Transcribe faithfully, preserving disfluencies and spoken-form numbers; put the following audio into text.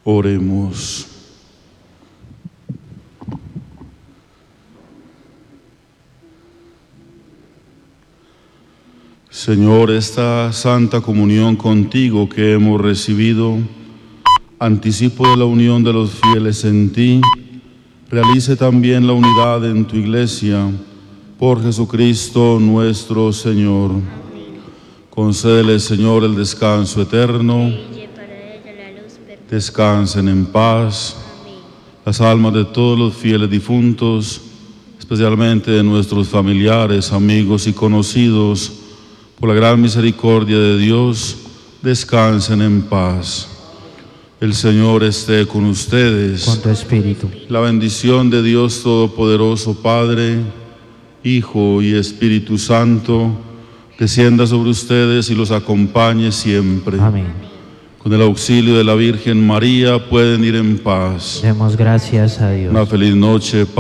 Oremos. Señor, esta santa comunión contigo que hemos recibido, anticipo de la unión de los fieles en ti, realice también la unidad en tu iglesia, por Jesucristo nuestro Señor. Amén. Concédele, Señor, el descanso eterno. Descansen en paz. Amén. Las almas de todos los fieles difuntos, especialmente de nuestros familiares, amigos y conocidos, por la gran misericordia de Dios, descansen en paz. El Señor esté con ustedes. Con tu espíritu. La bendición de Dios Todopoderoso, Padre, Hijo y Espíritu Santo, descienda sobre ustedes y los acompañe siempre. Amén. Con el auxilio de la Virgen María pueden ir en paz. Demos gracias a Dios. Una feliz noche.